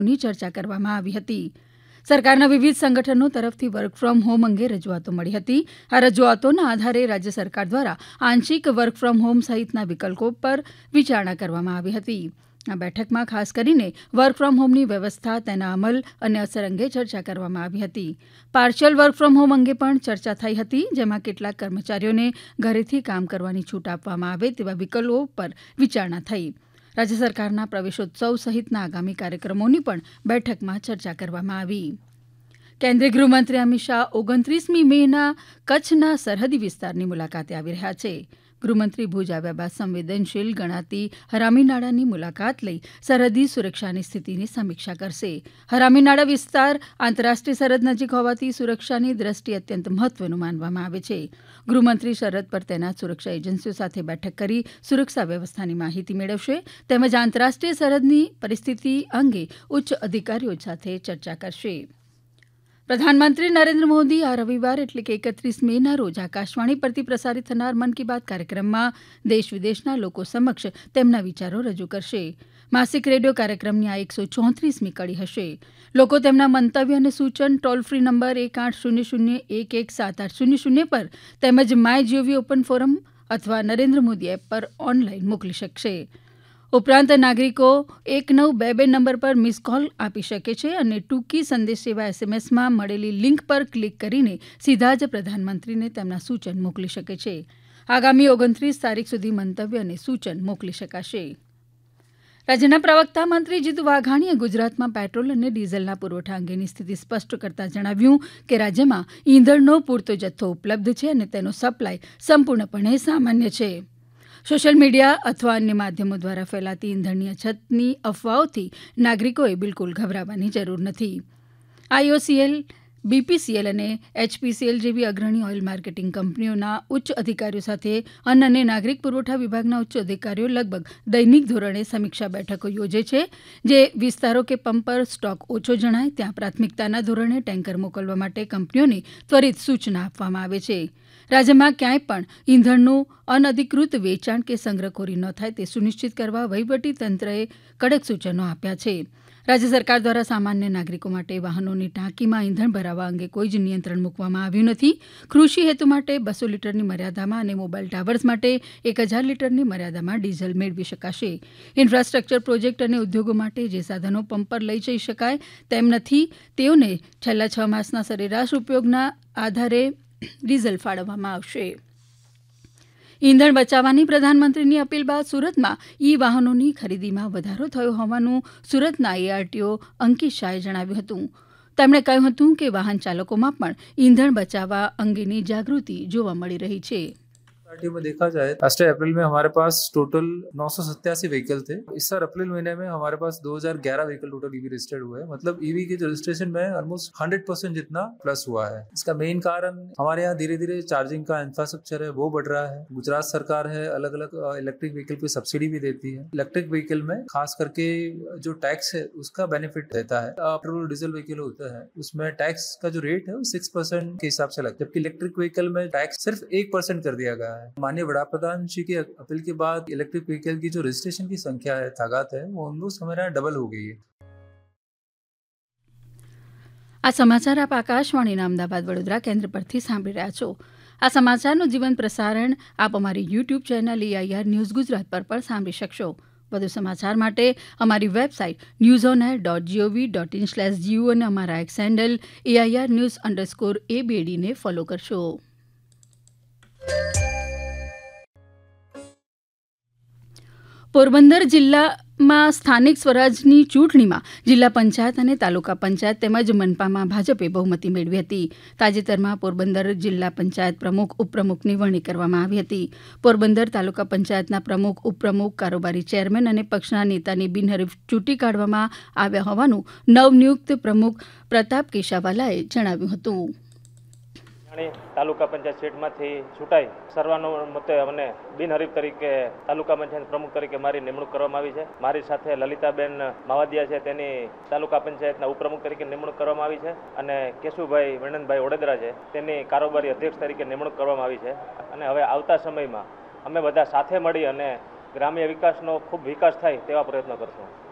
ની ચર્ચા કરવામાં આવી હતી. સરકારના વિવિધ સંગઠનો તરફથી વર્ક ફ્રોમ હોમ અંગે રજૂઆતો મળી હતી. આ રજૂઆતોના આધારે રાજ્ય સરકાર દ્વારા આંશિક વર્ક ફ્રોમ હોમ સહિતના વિકલ્પો પર વિચારણા કરવામાં આવી હતી. આ બેઠકમાં ખાસ કરીને વર્ક ફ્રોમ હોમની વ્યવસ્થા, તેના અમલ અને અસર અંગે ચર્ચા કરવામાં આવી હતી. પાર્શિયલ વર્ક ફ્રોમ હોમ અંગે પણ ચર્ચા થઈ હતી, જેમાં કેટલાક કર્મચારીઓને ઘરેથી કામ કરવાની છૂટ આપવામાં આવે તેવા વિકલ્પો પર વિચારણા થઈ. રાજ્ય સરકારના પ્રવેશોત્સવ સહિતના આગામી કાર્યક્રમોની પણ બેઠકમાં ચર્ચા કરવામાં આવી. કેન્દ્રીય ગૃહમંત્રી અમિત શાહ 29મી મેના કચ્છના સરહદી વિસ્તારની મુલાકાતે આવી રહ્યા છે. ગૃહમંત્રી ભુજ આવ્યા બાદ સંવેદનશીલ ગણાતી હરામીનાળાની મુલાકાત લઈ સરહદી સુરક્ષાની સ્થિતિની સમીક્ષા કરશે. હરામીનાળા વિસ્તાર આંતરરાષ્ટ્રીય સરહદ નજીક હોવાથી સુરક્ષાની દ્રષ્ટિએ અત્યંત મહત્વનું માનવામાં આવે છે. ગૃહમંત્રી સરહદ પર તૈનાત સુરક્ષા એજન્સીઓ સાથે બેઠક કરી સુરક્ષા વ્યવસ્થાની માહિતી મેળવશે, તેમજ આંતરરાષ્ટ્રીય સરહદની પરિસ્થિતિ અંગે ઉચ્ચ અધિકારીઓ સાથે ચર્ચા કરશે. પ્રધાનમંત્રી નરેન્દ્ર મોદી આ રવિવાર એટલે કે 31 મેના રોજ આકાશવાણી પરથી પ્રસારિત થનાર મન કી બાત કાર્યક્રમમાં દેશ વિદેશના લોકો સમક્ષ તેમના વિચારો રજૂ કરશે. માસિક રેડિયો કાર્યક્રમની આ 134મી કડી હશે. લોકો તેમના મંતવ્ય અને સૂચન ટોલ ફ્રી નંબર 1800117800 પર તેમજ માય જીઓવી ઓપન ફોરમ અથવા નરેન્દ્ર મોદી એપ પર ઓનલાઈન મોકલી શકશે. ઉપરાંત નાગરિકો 1922 નંબર પર મિસ કોલ આપી શકે છે અને ટૂંકી સંદેશ સેવા એસએમએસમાં મળેલી લિંક પર ક્લિક કરીને સીધા જ પ્રધાનમંત્રીને તેમના સૂચન મોકલી શકે છે. આગામી 29 તારીખ સુધી મંતવ્ય અને સૂચન મોકલી શકાશે. રાજ્યના પ્રવક્તા મંત્રી જીતુ વાઘાણીએ ગુજરાતમાં પેટ્રોલ અને ડીઝલના પુરવઠા અંગેની સ્થિતિ સ્પષ્ટ કરતા જણાવ્યું કે રાજ્યમાં ઈંધણનો પૂરતો જથ્થો ઉપલબ્ધ છે અને તેનો સપ્લાય સંપૂર્ણપણે સામાન્ય છે. સોશિયલ મીડિયા અથવા અન્ય માધ્યમો દ્વારા ફેલાતી ઈંધણની અછતની અફવાઓથી નાગરિકોએ બિલકુલ ગભરાવાની જરૂર નથી. આઈઓસીએલ, બીપીસીએલ અને એચપીસીએલ જેવી અગ્રણી ઓઇલ માર્કેટિંગ કંપનીઓના ઉચ્ચ અધિકારીઓ સાથે અન્ન અને નાગરિક પુરવઠા વિભાગના ઉચ્ચ અધિકારીઓ લગભગ દૈનિક ધોરણે સમીક્ષા બેઠકો યોજે છે. જે વિસ્તારો કે પંપ પર સ્ટોક ઓછો જણાય ત્યાં પ્રાથમિકતાના ધોરણે ટેન્કર મોકલવા માટે કંપનીઓને ત્વરિત સૂચના આપવામાં આવે છે. રાજ્યમાં ક્યાંય પણ ઈંધણનું અનધિકૃત વેચાણ કે સંગ્રહખોરી ન થાય તે સુનિશ્ચિત કરવા વહીવટી તંત્રએ કડક સૂચનો આપ્યા છે. રાજ્ય સરકાર દ્વારા સામાન્ય નાગરિકો માટે વાહનોની ટાંકીમાં ઈંધણ ભરાવવા અંગે કોઈ જ નિયંત્રણ મૂકવામાં આવ્યું નથી. કૃષિ હેતુ માટે 200 લીટરની મર્યાદામાં અને મોબાઈલ ટાવર્સ માટે 1000 લીટરની મર્યાદામાં ડીઝલ મેળવી શકાશે. ઇન્ફ્રાસ્ટ્રક્ચર પ્રોજેક્ટ અને ઉદ્યોગો માટે જે સાધનો પંપ પર લઈ જઈ શકાય તેમ નથી તેઓને છેલ્લા 6 માસના સરેરાશ ઉપયોગના આધારે ડીઝલ ફાળવવામાં આવશે. ઈંધણ બચાવવાની પ્રધાનમંત્રીની અપીલ બાદ સુરતમાં ઈ વાહનોની ખરીદીમાં વધારો થયો હોવાનું સુરતના એઆરટીઓ અંકિત શાહે જણાવ્યું હતું. તેમણે કહ્યું હતું કે વાહન ચાલકોમાં પણ ઈંધણ બચાવવા અંગેની જાગૃતિ જોવા મળી રહી છે. में देखा जाए लास्ट अप्रैल में हमारे पास टोटल 987 व्हीकल थे. इस साल अप्रैल महीने में हमारे पास 2011 व्हीकल टोटल ईवी रजिस्टर्ड हुए हैं. मतलब ईवी के जो रजिस्ट्रेशन में ऑलमोस्ट 100% जितना प्लस हुआ है. इसका मेन कारण हमारे यहाँ धीरे धीरे चार्जिंग का इंफ्रास्ट्रक्चर है वो बढ़ रहा है. गुजरात सरकार है अलग अलग इलेक्ट्रिक व्हीकल पे सब्सिडी भी देती है. इलेक्ट्रिक व्हीकल में खास करके जो टैक्स है उसका बेनिफिट देता है. पेट्रोल डीजल व्हीकल होता है उसमें टैक्स का जो रेट है वो 6% के हिसाब से लगता है, जबकि इलेक्ट्रिक व्हीकल में टैक्स सिर्फ 1% कर दिया गया है. माननीय बड़ा प्रधान जी की अपील के बाद इलेक्ट्रिक व्हीकल की जो रजिस्ट्रेशन की संख्या है, तादाद है, वो ऑलमोस्ट हमारे यहाँ डबल हो गई है. આ સમાચાર આપ આકાશવાણીના અમદાવાદ વડોદરા કેન્દ્ર પરથી સાંભળી રહ્યા છો. આ સમાચારનું જીવંત પ્રસારણ આપ અમારી YouTube channel AIR news Gujarat પર પણ સાંભળી શકશો. વધુ સમાચાર માટે અમારી વેબસાઇટ newsonair.gov.in/gu અને અમારા એક્સ હેન્ડલ AIR_ABD ને ફોલો કરશો. પોરબંદર જિલ્લામાં સ્થાનિક સ્વરાજની ચૂંટણીમાં જિલ્લા પંચાયત અને તાલુકા પંચાયત તેમજ મનપામાં ભાજપે બહુમતી મેળવી હતી. તાજેતરમાં પોરબંદર જિલ્લા પંચાયત પ્રમુખ ઉપપ્રમુખની વરણી કરવામાં આવી હતી. પોરબંદર તાલુકા પંચાયતના પ્રમુખ ઉપપ્રમુખ કારોબારી ચેરમેન અને પક્ષના નેતાની બિનહરીફ ચૂંટી કાઢવામાં આવ્યા હોવાનું નવનિયુક્ત પ્રમુખ પ્રતાપ કેશાવાલાએ જણાવ્યું હતું. તાલુકા પંચાયત સીટમાંથી ચૂંટાઈ સર્વાનુમતે મને બિનહરીફ તરીકે તાલુકા પંચાયત પ્રમુખ તરીકે મારી નિમણૂક કરવામાં આવી છે. મારી સાથે લલિતાબેન માવાદિયા છે, તેની તાલુકા પંચાયતના ઉપપ્રમુખ તરીકે નિમણૂક કરવામાં આવી છે અને કેશુભાઈ વર્ણનભાઈ ઓડેદરા છે, તેની કારોબારી અધ્યક્ષ તરીકે નિમણૂક કરવામાં આવી છે. અને હવે આવતા સમયમાં અમે બધા સાથે મળી અને ગ્રામ્ય વિકાસનો ખૂબ વિકાસ થાય તેવા પ્રયત્નો કરશું.